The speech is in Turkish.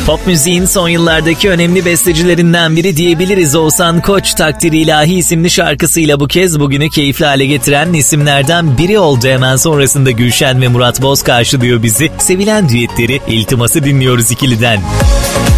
Pop müziğin son yıllardaki önemli bestecilerinden biri diyebiliriz. Oğuzhan Koç Takdiri İlahi isimli şarkısıyla bu kez bugünü keyifli hale getiren isimlerden biri oldu. Hemen sonrasında Gülşen ve Murat Boz karşılıyor bizi. Sevilen düetleri, iltiması dinliyoruz ikiliden.